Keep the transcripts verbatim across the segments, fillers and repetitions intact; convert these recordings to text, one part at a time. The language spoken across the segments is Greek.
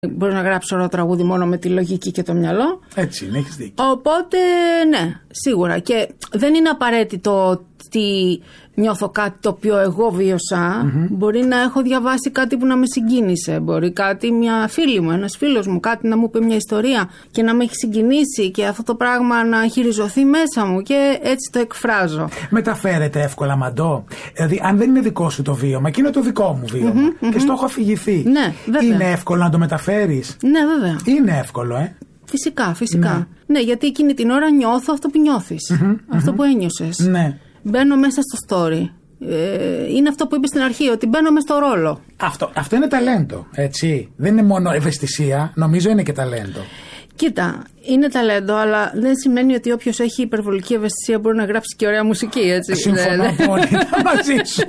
Μπορεί να γράψει ωραίο τραγούδι μόνο με τη λογική και το μυαλό. Έτσι είναι, έχεις δίκιο. Οπότε, ναι, σίγουρα. Και δεν είναι απαραίτητο ότι νιώθω κάτι το οποίο εγώ βίωσα. Mm-hmm. Μπορεί να έχω διαβάσει κάτι που να με συγκίνησε. Μπορεί κάτι, μια φίλη μου, ένας φίλος μου, κάτι να μου πει μια ιστορία και να με έχει συγκινήσει και αυτό το πράγμα να έχει ριζωθεί μέσα μου και έτσι το εκφράζω. Μεταφέρεται εύκολα, Μαντώ. Δηλαδή, αν δεν είναι δικό σου το βίωμα και είναι το δικό μου βίωμα mm-hmm, mm-hmm. και στο έχω αφηγηθεί, ναι, είναι εύκολο να το μεταφέρεις? Ναι, βέβαια. Είναι εύκολο, ε. Φυσικά, φυσικά. Ναι, ναι, γιατί εκείνη την ώρα νιώθω αυτό που νιώθεις. Mm-hmm, αυτό mm-hmm. που ένιωσες. Ναι. Μπαίνω μέσα στο story. Ε, είναι αυτό που είπες στην αρχή, ότι μπαίνω μέσα στο ρόλο. Αυτό, αυτό είναι ταλέντο, έτσι. Δεν είναι μόνο ευαισθησία, νομίζω είναι και ταλέντο. Κοίτα, είναι ταλέντο, αλλά δεν σημαίνει ότι όποιος έχει υπερβολική ευαισθησία μπορεί να γράψει και ωραία μουσική, έτσι. Συμφωνώ απόλυτα μαζί σου.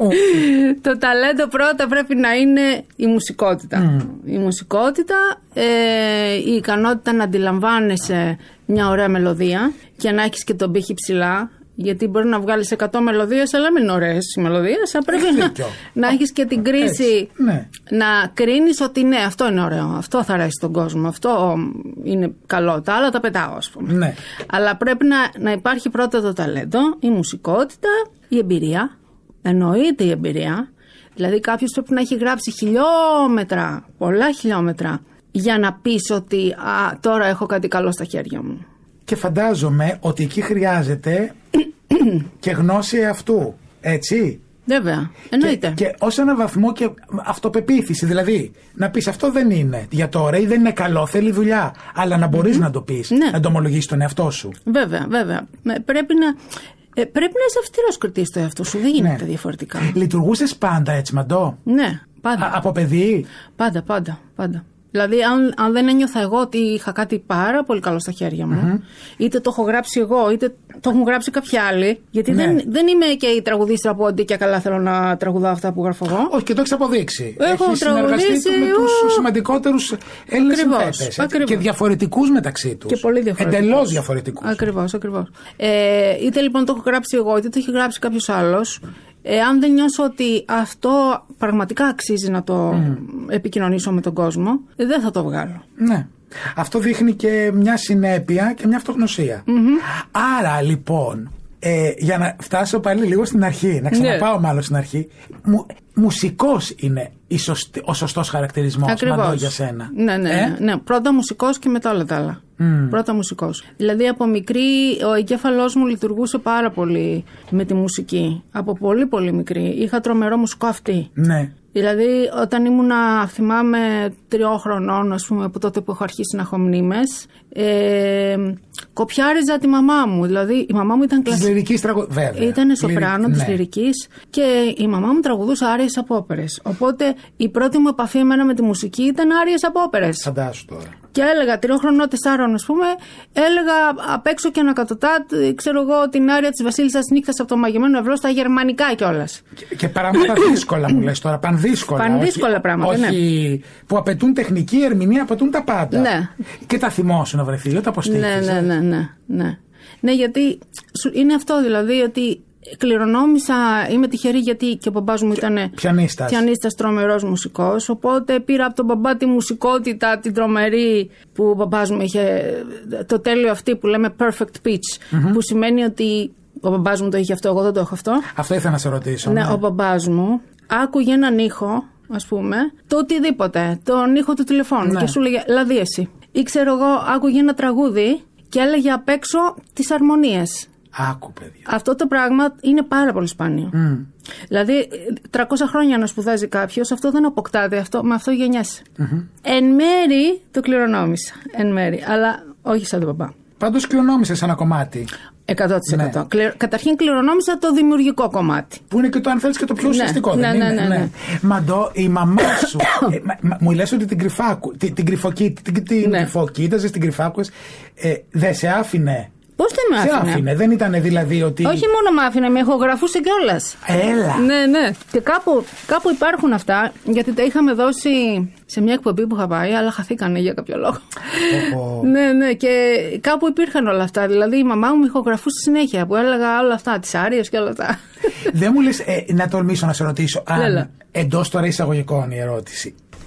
Το ταλέντο πρώτα πρέπει να είναι η μουσικότητα. Mm. Η μουσικότητα, ε, η ικανότητα να αντιλαμβάνεσαι μια ωραία μελωδία και να έχεις και τον πύχη ψηλά. Γιατί μπορεί να βγάλεις εκατό μελωδίες, αλλά μην είναι ωραίες οι μελωδίες. Πρέπει να, να έχεις και την κρίση, ναι. να κρίνεις ότι ναι, αυτό είναι ωραίο, αυτό θα αρέσει στον κόσμο, αυτό είναι καλό. Τα άλλα τα πετάω, ας πούμε. Ναι. Αλλά πρέπει να, να υπάρχει πρώτα το ταλέντο, η μουσικότητα, η εμπειρία. Εννοείται η εμπειρία. Δηλαδή κάποιος πρέπει να έχει γράψει χιλιόμετρα, πολλά χιλιόμετρα, για να πεις ότι α, τώρα έχω κάτι καλό στα χέρια μου. Και φαντάζομαι ότι εκεί χρειάζεται και γνώση αυτού, έτσι. Βέβαια, εννοείται. Και, και ως έναν βαθμό και αυτοπεποίθηση. Δηλαδή, να πεις αυτό δεν είναι για τώρα ή δεν είναι καλό, θέλει δουλειά. Αλλά να μπορείς mm-hmm. να το πεις, ναι. να το ομολογήσεις τον εαυτό σου. Βέβαια, βέβαια. Πρέπει να, ε, πρέπει να είσαι αυστηρός κριτής στο εαυτό σου. Δεν γίνεται ναι. διαφορετικά. Λειτουργούσες πάντα έτσι, Μαντώ? Ναι, πάντα. Α, από παιδί? Πάντα, πάντα, πάντα. Δηλαδή, αν, αν δεν ένιωθα εγώ ότι είχα κάτι πάρα πολύ καλό στα χέρια μου, mm-hmm. είτε το έχω γράψει εγώ, είτε το έχουν γράψει κάποιοι άλλοι. Γιατί ναι. δεν, δεν είμαι και η τραγουδίστρα που αντί και καλά θέλω να τραγουδάω αυτά που γράφω εγώ. Όχι, και το έχεις αποδείξει. Έχω έχεις συνεργαστεί με τους σημαντικότερους Έλληνες συνθέτες. Και διαφορετικούς μεταξύ τους. Και πολύ διαφορετικούς. Εντελώς διαφορετικούς. Ακριβώς, ακριβώς. Ε, είτε λοιπόν το έχω γράψει εγώ, είτε το έχει γράψει κάποιος άλλος. Εάν δεν νιώσω ότι αυτό πραγματικά αξίζει να το mm. επικοινωνήσω με τον κόσμο, δεν θα το βγάλω. Ναι. Αυτό δείχνει και μια συνέπεια και μια αυτογνωσία. Mm-hmm. Άρα λοιπόν, ε, για να φτάσω πάλι λίγο στην αρχή, να ξαναπάω yeah. μάλλον στην αρχή, μου, μουσικός είναι η σωστη, ο σωστός χαρακτηρισμός, Μαντώ, για σένα. Ναι, ναι, ε? ναι. Πρώτα μουσικός και μετά όλα τα άλλα. Mm. Πρώτα μουσικός. Δηλαδή από μικρή ο εγκέφαλός μου λειτουργούσε πάρα πολύ με τη μουσική. Από πολύ πολύ μικρή. Είχα τρομερό μουσικό αυτή. Ναι. Δηλαδή όταν ήμουνα, θυμάμαι, τριών χρονών, ας πούμε, από τότε που έχω αρχίσει να έχω μνήμες, ε, κοπιάριζα τη μαμά μου. Δηλαδή η μαμά μου ήταν κλασική. Της λυρικής τραγουδίστρια, βέβαια. Ήταν σοπράνο Λυρι... της ναι. λυρικής και η μαμά μου τραγουδούσε άριες από όπερες. Οπότε η πρώτη μου επαφή εμένα με τη μουσική ήταν άριες από όπερες. Φαντάσου τώρα. Και έλεγα τριών χρονών, τεσσάρων, ας πούμε, έλεγα απ' έξω και ανακατοτά, ξέρω εγώ, την άρια της Βασίλισσας Νύχτας από το μαγεμένο ευρώ στα γερμανικά κιόλας. Και, και πράγματα δύσκολα μου λες τώρα, πανδύσκολα. Πανδύσκολα πράγματα, όχι, ναι. Που απαιτούν τεχνική ερμηνεία, απαιτούν τα πάντα. Ναι. Και τα θυμόσου να βρεθεί, δεν τα αποστήθησες. Ναι, ναι, ναι, ναι, ναι. Ναι, γιατί είναι αυτό δηλαδή, ότι κληρονόμησα, είμαι τυχερή γιατί και ο μπαμπάς μου ήταν πιανίστας. πιανίστας τρομερός μουσικός, οπότε πήρα από τον μπαμπά τη μουσικότητα την τρομερή που ο μπαμπάς μου είχε, το τέλειο αυτή που λέμε perfect pitch, mm-hmm. που σημαίνει ότι ο μπαμπάς μου το είχε αυτό, εγώ δεν το έχω αυτό. Αυτό ήθελα να σε ρωτήσω. Ναι, ναι. Ο μπαμπάς μου άκουγε έναν ήχο, ας πούμε, το οτιδήποτε, τον ήχο του τηλεφώνου, ναι. και σου λέγε «Λαδί εσύ». Ή ξέρω εγώ, άκουγε ένα τραγούδι και έλεγε απ' έξω τις αρμονίες. Άκου, παιδιά. Αυτό το πράγμα είναι πάρα πολύ σπάνιο. Mm. Δηλαδή, τριακόσια χρόνια να σπουδάζει κάποιος, αυτό δεν αποκτάται, αυτό, με αυτό γεννιέσαι. Mm-hmm. Εν μέρη το κληρονόμησα. Εν μέρη, αλλά όχι σαν τον μπαμπά. Πάντως κληρονόμησες ένα κομμάτι. εκατό τοις εκατό. Ναι. Κληρ... Καταρχήν κληρονόμησα το δημιουργικό κομμάτι. Που είναι και το, αν θέλεις, και το πιο ουσιαστικό. Ναι, δεν ναι, είναι. ναι, ναι, ναι. Μαντώ, η μαμά σου. ε, μα, μα, μου λες ότι την κρυφάκου. Την, την κρυφοκοίταζες, την, την, ναι. κρυφοκοίταζες, την κρυφάκουες. Ε, δεν σε άφηνε. Πώς δεν με άφηνε. Σε άφηνε, δεν ήταν δηλαδή ότι. Όχι μόνο με άφηνε, με ηχογραφούσε κιόλας. Έλα. Ναι, ναι. Και κάπου, κάπου υπάρχουν αυτά, γιατί τα είχαμε δώσει σε μια εκπομπή που είχα πάει, αλλά χαθήκανε για κάποιο λόγο. Oh, oh. Ναι, ναι. Και κάπου υπήρχαν όλα αυτά. Δηλαδή η μαμά μου ηχογραφούσε συνέχεια, που έλεγα όλα αυτά, τις άριες και όλα αυτά. Δεν μου λες, ε, να τολμήσω να σε ρωτήσω, αν εντός τώρα εισαγωγικών η ερώτηση.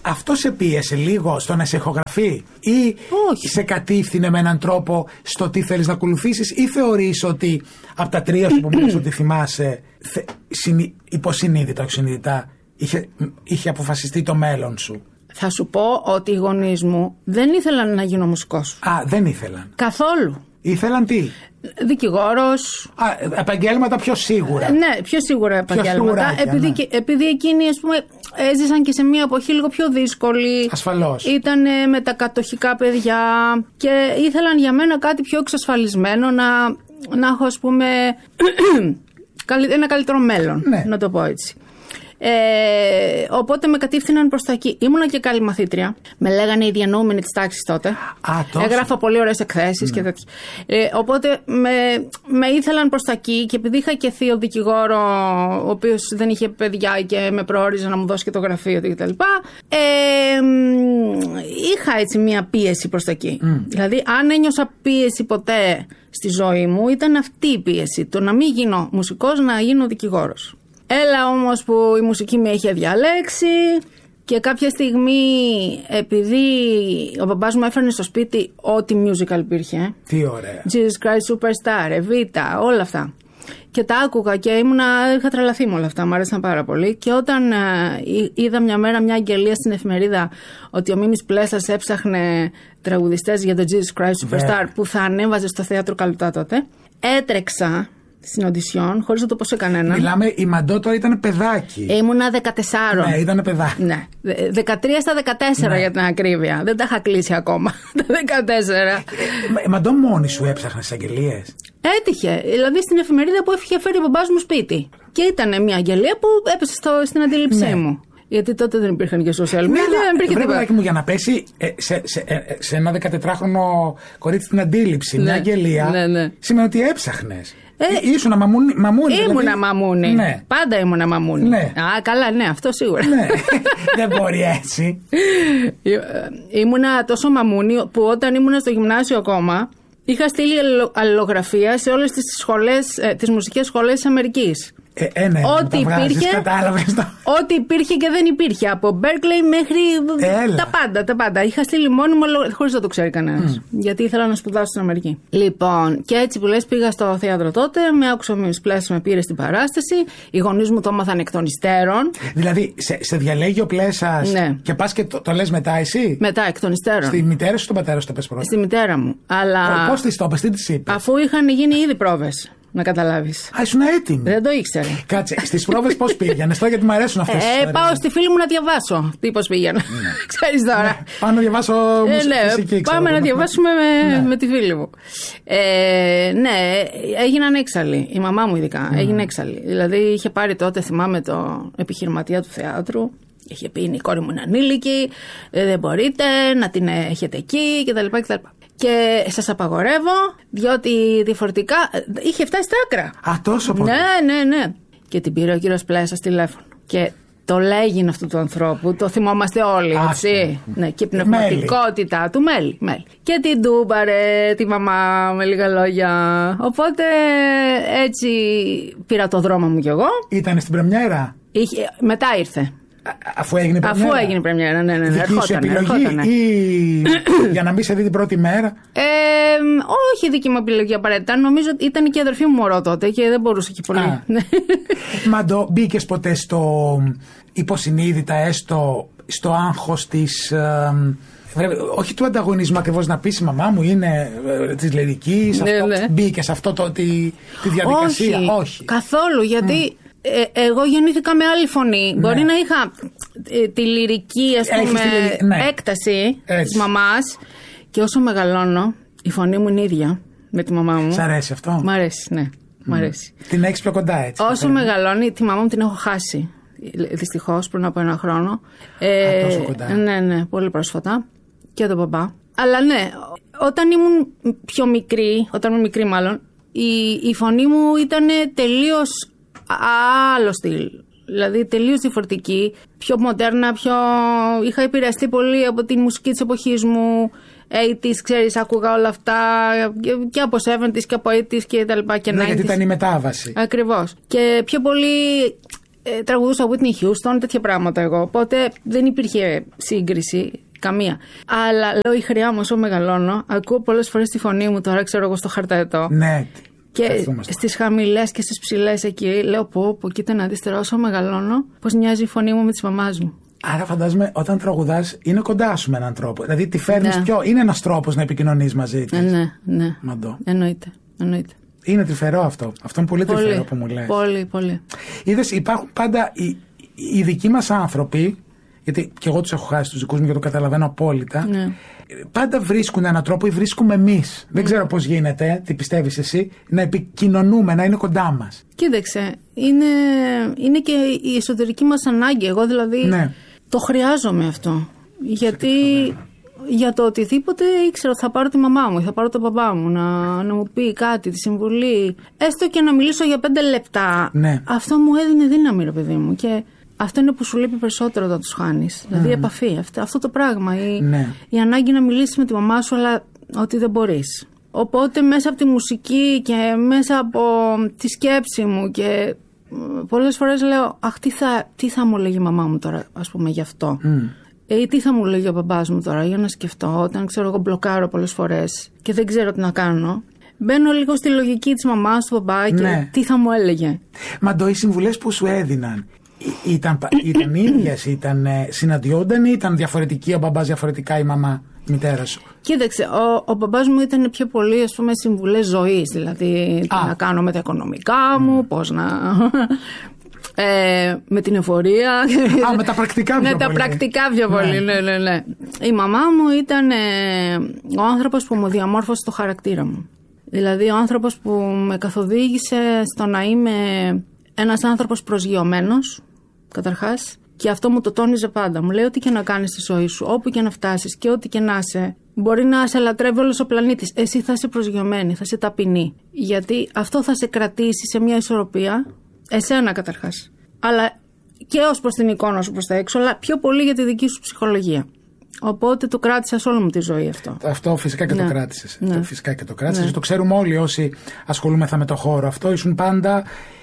αυτό σε πίεσε λίγο στο να σε ηχογραφεί ή Όχι. σε κατήφθηνε με έναν τρόπο στο τι θέλεις να ακολουθήσεις, ή θεωρείς ότι από τα τρία σου που μου λες ότι θυμάσαι, θε, συνει, υποσυνείδητα, όχι συνειδητά, είχε, είχε αποφασιστεί το μέλλον σου? Θα σου πω ότι οι γονείς μου δεν ήθελαν να γίνω μουσικός. Α, δεν ήθελαν. Καθόλου. Ήθελαν τι? Δικηγόρος. Α, επαγγέλματα πιο σίγουρα. Ναι, πιο σίγουρα επαγγέλματα. Πιο επειδή, ναι. και, επειδή εκείνοι, ας πούμε, έζησαν και σε μια εποχή λίγο πιο δύσκολη. Ασφαλώς. Ήταν με τα κατοχικά παιδιά και ήθελαν για μένα κάτι πιο εξασφαλισμένο, να, να έχω, ας πούμε, ένα καλύτερο μέλλον. Ναι. Να το πω έτσι. Ε, οπότε με κατήφθηναν προς τα εκεί. Ήμουνα και καλή μαθήτρια. Με λέγανε η διανοούμενη της τάξης τότε. Α, τόσο. Έγραφα πολύ ωραίες εκθέσεις, ναι, και τέτοια. Ε, οπότε με, με ήθελαν προς τα εκεί, και επειδή είχα και θείο δικηγόρο, ο οποίος δεν είχε παιδιά και με προόριζε να μου δώσει και το γραφείο του κτλ. Ε, είχα έτσι μία πίεση προς τα εκεί. Mm. Δηλαδή, αν ένιωσα πίεση ποτέ στη ζωή μου, ήταν αυτή η πίεση. Το να μην γίνω μουσικός, να γίνω δικηγόρος. Έλα όμως που η μουσική με είχε διαλέξει, και κάποια στιγμή, επειδή ο μπαμπάς μου έφερνε στο σπίτι ό,τι musical υπήρχε. Τι ωραία. Jesus Christ Superstar, Evita, όλα αυτά. Και τα άκουγα και ήμουνα, είχα τρελαθεί με όλα αυτά, μου άρεσαν πάρα πολύ. Και όταν ε, είδα μια μέρα μια αγγελία στην εφημερίδα ότι ο Μίμης Πλέσας έψαχνε τραγουδιστές για το Jesus Christ Superstar, yeah, που θα ανέβαζε στο θέατρο Καλουτά τότε, έτρεξα στην οντισιόν, χωρίς να το πω σε κανέναν. Μιλάμε, η Μαντώ τώρα ήταν παιδάκι. Ήμουνα δεκατέσσερα. Ναι, ήταν παιδάκι. Ναι. δεκατρία στα δεκατέσσερα, ναι, για την ακρίβεια. Δεν τα είχα κλείσει ακόμα. Τα δεκατέσσερα. Ε, Μαντώ, μόνη σου έψαχνες αγγελίες? Έτυχε. Δηλαδή στην εφημερίδα που είχε φέρει ο μπαμπάς μου σπίτι. Και ήταν μια αγγελία που έπεσε στο, στην αντίληψή, ναι, μου. Γιατί τότε δεν υπήρχαν και social media, ναι, δεν υπήρχε τίποτα. Βρε μου, για να πέσει ε, σε, σε, ε, σε ένα δεκατετράχρονο κορίτσι την αντίληψη, ναι, μια αγγελία, ναι, ναι, σημαίνει ότι έψαχνες. Ε, ήσουνα μαμούνι, μαμούνι. Ήμουνα δηλαδή, μαμούνι. Ναι. Πάντα ήμουνα μαμούνι. Ναι. Α, καλά, ναι, αυτό σίγουρα. Ναι. Δεν μπορεί έτσι. Ήμουνα τόσο μαμούνι που όταν ήμουνα στο γυμνάσιο ακόμα, είχα στείλει αλληλογραφία σε όλες τις σχολές, τις μουσικές σχολές της Αμερικής. Ε, ένα, ένα, ό,τι υπήρχε, ό,τι υπήρχε και δεν υπήρχε. Από Berkeley μέχρι Έλα. τα πάντα, τα πάντα. Είχα στείλει μόνιμο χωρίς να το ξέρει κανένας. Mm. Γιατί ήθελα να σπουδάσω στην Αμερική. Λοιπόν, και έτσι που λες, πήγα στο θέατρο τότε, με άκουσα ο Μίμης Πλέσας, με πήρε στην παράσταση. Οι γονείς μου το έμαθαν εκ των υστέρων. Δηλαδή, σε, σε διαλέγει ο Πλέσας, ναι, και πας και το, το λες μετά εσύ? Μετά, εκ των υστέρων. Στη μητέρα σου, στον πατέρα σου το πες πρώτα? Στη μητέρα μου. Αλλά... Πώς της το είπες, τι της είπες? Αφού είχαν γίνει ήδη πρόβες. Να καταλάβεις. Α, ήσουν έτοιμη. Δεν το ήξερε. Κάτσε, στις πρόβες πώς πήγαινες τώρα, γιατί μου αρέσουν αυτές τις ε, πάω στη φίλη μου να διαβάσω. Τι πώς πήγαινα. Ναι. Ξέρεις τώρα. Ναι. Πάω να διαβάσω μουσική, ε, ναι, φυσική, πάμε ξέρω, να διαβάσουμε με, ναι, με τη φίλη μου. Ε, ναι, έγιναν έξαλλοι. Η μαμά μου ειδικά mm. έγινε έξαλλη. Δηλαδή είχε πάρει τότε, θυμάμαι, το επιχειρηματία του θεάτρου. Είχε πει: είναι η κόρη μου είναι ανήλικη, δεν μπορείτε να την έχετε εκεί κτλ. Και σας απαγορεύω, διότι διαφορετικά είχε φτάσει στα άκρα. Α, τόσο πολύ. Ναι, ναι, ναι. Και την πήρε ο κύριος Πλέσας τηλέφωνο. Και το λέγειν αυτού του ανθρώπου, το θυμόμαστε όλοι, έτσι. Ναι, και η πνευματικότητα μέλη. του, μέλη, μέλη. Και την τούμπαρε τη μαμά, με λίγα λόγια. Οπότε έτσι πήρα το δρόμο μου κι εγώ. Ήταν στην πρεμιέρα? Είχε, μετά ήρθε. Αφού έγινε πρεμιέρα. Αφού έγινε πρεμιέρα, ναι, ναι. Δική σου επιλογή ή για να μην σε δει την πρώτη μέρα? Ε, όχι δική μου επιλογή απαραίτητα. Νομίζω ότι ήταν και η αδερφή μου μωρό τότε και δεν μπορούσε και πολύ. Μαντώ, μπήκες ποτέ στο υποσυνείδητα, έστω στο άγχος της... Ε, όχι του ανταγωνισμού ακριβώς, να πεις η μαμά μου είναι ε, της λυρικής, ναι, αυτό, ναι. Μπήκες αυτό το, τη, τη διαδικασία? Όχι, όχι. καθόλου, γιατί... Mm. Ε, εγώ γεννήθηκα με άλλη φωνή. Ναι. Μπορεί να είχα ε, τη λυρική, ας πούμε, τη, ναι, έκταση έτσι της μαμάς, και όσο μεγαλώνω η φωνή μου είναι ίδια με τη μαμά μου. Σ' αρέσει αυτό? Μ' αρέσει, ναι. Mm. Μ' αρέσει. Την έχεις πιο κοντά έτσι? Όσο μεγαλώνει, τη μαμά μου την έχω χάσει. Δυστυχώς πριν από ένα χρόνο. Ε, Α, τόσο κοντά. Ναι, ναι, πολύ πρόσφατα. Και τον μπαμπά. Αλλά ναι, όταν ήμουν πιο μικρή, όταν ήμουν μικρή μάλλον, η, η φωνή μου ήταν τελείως άλλο στυλ. Δηλαδή τελείως διαφορετική, πιο μοντέρνα, πιο... Είχα επηρεαστεί πολύ από τη μουσική της εποχής μου, ογδόντα, ξέρεις, άκουγα όλα αυτά και από εβδομήντα και από ογδόντα και τα λοιπά και ναι, ενενήντα. Γιατί ήταν η μετάβαση. Ακριβώς. Και πιο πολύ ε, τραγουδούσα Whitney Houston, τέτοια πράγματα εγώ. Οπότε δεν υπήρχε σύγκριση. Καμία. Αλλά λέω η χρειά μου όσο μεγαλώνω, ακούω πολλές φορές τη φωνή μου τώρα, ξέρω εγώ στο χαρταετό. Ναι. Και στις χαμηλές και στις ψηλές εκεί, λέω πω, πω, κοίτα να δεις τώρα όσο μεγαλώνω, πώς μοιάζει η φωνή μου με της μαμάς μου. Άρα φαντάζομαι όταν τραγουδάς είναι κοντά σου με έναν τρόπο. Δηλαδή τη φέρνεις ναι. πιο. Είναι ένας τρόπος να επικοινωνείς μαζί της. Ναι, ναι. Μαντώ. Εννοείται. Εννοείται. Είναι τρυφερό αυτό. Αυτό είναι πολύ, πολύ τρυφερό που μου λες. Πολύ, πολύ. Είδες, υπάρχουν πάντα οι, οι δικοί μας άνθρωποι. Γιατί και εγώ τους έχω χάσει τους δικούς μου και το καταλαβαίνω απόλυτα. Ναι. Πάντα βρίσκουν έναν τρόπο ή βρίσκουμε εμείς. Mm. Δεν ξέρω πώς γίνεται, τι πιστεύεις εσύ, να επικοινωνούμε, να είναι κοντά μας. Κοίταξε, είναι, είναι και η εσωτερική μας ανάγκη. Εγώ δηλαδή ναι. το χρειάζομαι αυτό. Γιατί για το οτιδήποτε ήξερα ότι θα πάρω τη μαμά μου ή θα πάρω τον παπά μου να, να μου πει κάτι, τη συμβουλή. Έστω και να μιλήσω για πέντε λεπτά. Ναι. Αυτό μου έδινε δύναμη, ρε παιδί μου. Και αυτό είναι που σου λείπει περισσότερο όταν τους χάνεις. Mm. Δηλαδή η επαφή, αυτό, αυτό το πράγμα. Η, ναι. η ανάγκη να μιλήσεις με τη μαμά σου, αλλά ότι δεν μπορείς. Οπότε μέσα από τη μουσική και μέσα από τη σκέψη μου και πολλές φορές λέω, αχ, τι θα, τι θα μου λέγει η μαμά μου τώρα, ας πούμε, γι' αυτό. Mm. Ή τι θα μου λέγει ο μπαμπάς μου τώρα, για να σκεφτώ. Όταν ξέρω εγώ μπλοκάρω πολλές φορές και δεν ξέρω τι να κάνω. Μπαίνω λίγο στη λογική της μαμάς, του μπαμπά και ναι. τι θα μου έλεγε. Μα το οι συμβουλές που σου έδιναν ήταν, ήταν ίδιες, ήταν, συναντιόνταν ή ήταν διαφορετική ο μπαμπάς, διαφορετικά η μαμά, η μητέρα σου? Κοίταξε, ο, ο μπαμπάς μου ήταν πιο πολύ, ας πούμε, συμβουλές ζωής. Δηλαδή, τι να κάνω με τα οικονομικά μου, mm. πώς να... Ε, με την εφορία. Α, με τα πρακτικά πιο πολύ. Με τα πρακτικά πιο πολύ, ναι, ναι, ναι. Η μαμά μου ήταν ε, ο άνθρωπος που μου διαμόρφωσε το χαρακτήρα μου. Δηλαδή ο άνθρωπος που με καθοδήγησε στο να είμαι ένας άνθρωπος προσγειωμένος, καταρχάς, και αυτό μου το τόνιζε πάντα. Μου λέει, ό,τι και να κάνεις στη ζωή σου, όπου και να φτάσεις και ό,τι και να είσαι, μπορεί να σε λατρεύει όλος ο πλανήτης. Εσύ θα είσαι προσγειωμένη, θα είσαι ταπεινή. Γιατί αυτό θα σε κρατήσει σε μια ισορροπία, εσένα καταρχάς. Αλλά και ως προς την εικόνα σου προς τα έξω, αλλά πιο πολύ για τη δική σου ψυχολογία. Οπότε το κράτησα σε όλη μου τη ζωή αυτό. Αυτό φυσικά και ναι. το κράτησες. Ναι. Το φυσικά και το κράτησες. Ναι. Το ξέρουμε όλοι όσοι ασχολούμεθα με το χώρο αυτό. Ήσουν πάντα,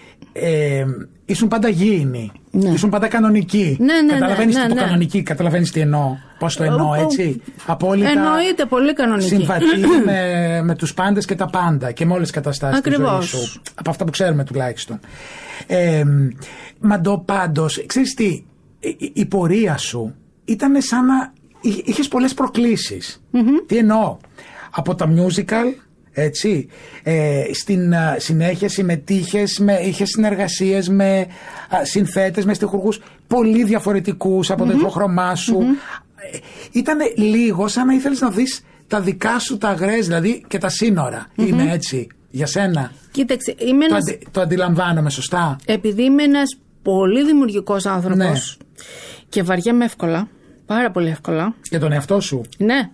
ε, ήσουν πάντα γήινοι. Ναι. Ήσουν πάντα κανονικοί. Ναι, ναι, καταλαβαίνεις ναι, ναι, το ναι. κανονική, καταλαβαίνεις τι εννοώ. Πώς το εννοώ, έτσι. Απόλυτα. Εννοείται πολύ κανονική. Συμβατή με, με τους πάντες και τα πάντα και με όλες τις καταστάσεις της ζωής σου. Από αυτά που ξέρουμε τουλάχιστον. Ε, Μαντώ, πάντως, ξέρεις τι, η, η πορεία σου ήταν σαν να είχες πολλές προκλήσεις. Mm-hmm. Τι εννοώ? Από τα musical, έτσι, ε, στην α, συνέχεια συμμετείχες, με, είχες συνεργασίες με α, συνθέτες, με στιχουργούς πολύ διαφορετικούς από mm-hmm. το ηχοχρώμά σου. Mm-hmm. Ε, ήταν λίγο σαν να ήθελες να δεις τα δικά σου τα αγρές, δηλαδή και τα σύνορα. Mm-hmm. Είναι έτσι για σένα? Κοίταξε, είμαι το, ένας... αντι, το αντιλαμβάνομαι σωστά? Επειδή είμαι ένας πολύ δημιουργικός άνθρωπος, ναι. και βαριέμαι εύκολα, πάρα πολύ εύκολα. Για τον εαυτό σου? Ναι.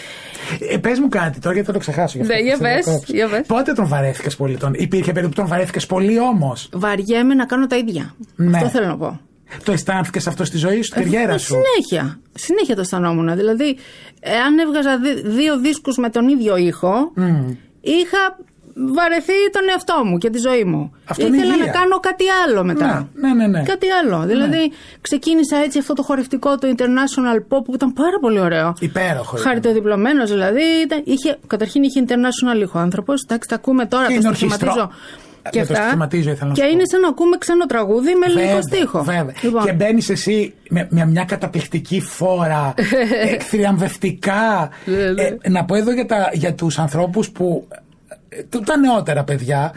Ε, πες μου κάτι τώρα, γιατί θα το ξεχάσω. Ναι, για πες, για πες. Πότε τον βαρέθηκες πολύ? Τον... Υπήρχε περίπου που τον βαρέθηκες πολύ όμως? Βαριέμαι να κάνω τα ίδια. Ναι. Αυτό θέλω να πω. Το αισθάνθηκες αυτό στη ζωή σου, στην καριέρα σου? Συνέχεια. Συνέχεια το αισθανόμουν. Δηλαδή, αν έβγαζα δύο δίσκους με τον ίδιο ήχο, mm. είχα βαρεθεί τον εαυτό μου και τη ζωή μου. Αυτό ήθελα να κάνω κάτι άλλο μετά. Ναι, ναι, ναι, ναι. Κάτι άλλο. Δηλαδή, ναι. ξεκίνησα έτσι αυτό το χορευτικό, το international pop, που ήταν πάρα πολύ ωραίο. Υπέροχο. Χαρτοδιπλωμένος δηλαδή. Ήταν, είχε, καταρχήν είχε international ήχο άνθρωπος. Εντάξει, τα ακούμε τώρα, και το στοιχηματίζω. Και, αυτά, και είναι σαν να ακούμε ξένο τραγούδι με ελληνικό στίχο. Βέβαια. Λοιπόν. Και μπαίνεις εσύ με, με μια καταπληκτική φόρα, εκθριαμβευτικά. ε, να πω εδώ για, τα, για τους ανθρώπους που. Τα νεότερα παιδιά,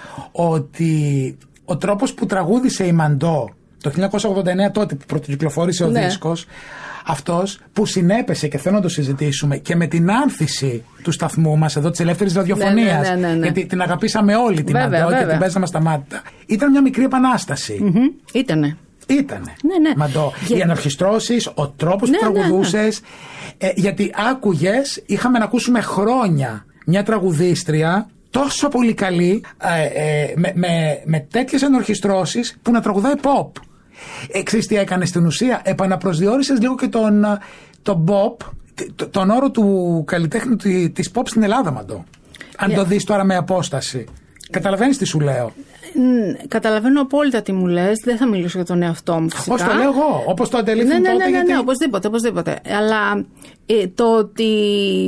ότι ο τρόπος που τραγούδισε η Μαντώ το χίλια εννιακόσια ογδόντα εννέα, τότε που πρωτοκυκλοφόρησε ο ναι. δίσκος, αυτός που συνέπεσε, και θέλω να το συζητήσουμε, και με την άνθηση του σταθμού μας εδώ της ελεύθερης ραδιοφωνίας, ναι, ναι, ναι, ναι. γιατί την αγαπήσαμε όλοι την Μαντώ και την παίζαμε στα μάτια, ήταν μια μικρή επανάσταση. Mm-hmm. Ήτανε. Ήτανε. Ναι, ναι. Μαντώ. Για... Οι ανορχιστρώσεις, ο τρόπος ναι, που τραγουδούσες, ναι, ναι. Ε, γιατί άκουγες, είχαμε να ακούσουμε χρόνια μια τραγουδίστρια τόσο πολύ καλή, ε, ε, με, με, με τέτοιες ενορχιστρώσεις, που να τραγουδάει pop. Ε, ξέρεις τι έκανε στην ουσία? Επαναπροσδιορίσες λίγο και τον, τον pop, τον όρο του καλλιτέχνη της pop στην Ελλάδα, Μαντώ. Αν yeah. το δεις τώρα με απόσταση. Καταλαβαίνεις τι σου λέω? Μ, καταλαβαίνω απόλυτα τι μου λες. Δεν θα μιλήσω για τον εαυτό μου φυσικά. Πώς το λέω εγώ, όπως το αντελήφθη ναι, ναι, τότε. Ναι, ναι, ναι, γιατί... ναι, οπωσδήποτε, οπωσδήποτε. Αλλά ε, το ότι